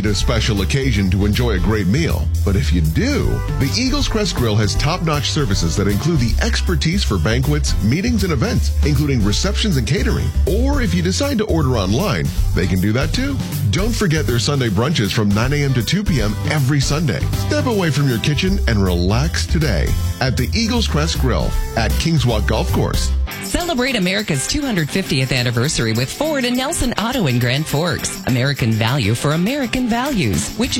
need a special occasion to enjoy a great meal. But if you do, the Eagles Crest Grill has top-notch services that include the expertise for banquets, meetings, and events, including receptions and catering. Or if you decide to order online, they can do that too. Don't forget their Sunday brunches from 9 a.m. to 2 p.m. every Sunday. Step away from your kitchen and relax today at the Eagles Crest Grill at Kingswalk Golf Course. Celebrate America's 250th anniversary with Ford and Nelson Auto in Grand Forks. American value for American values, which